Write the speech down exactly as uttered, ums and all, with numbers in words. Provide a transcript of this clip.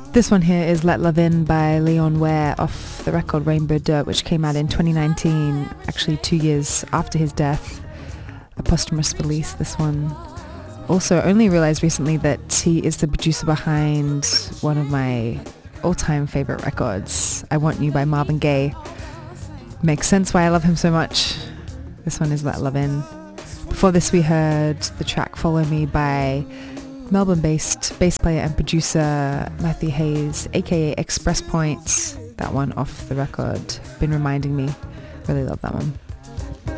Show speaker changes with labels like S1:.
S1: This one here is Let Love In by Leon Ware off the record Rainbow Dirt, which came out in twenty nineteen, actually two years after his death. A posthumous release, this one. Also, only realized recently that he is the producer behind one of my all-time favorite records, I Want You by Marvin Gaye. Makes sense why I love him so much. This one is Let Love In. Before this we heard the track Follow Me by Melbourne-based bass player and producer Matthew Hayes, aka Express Point. That one off the record. Been reminding me. Really love that one.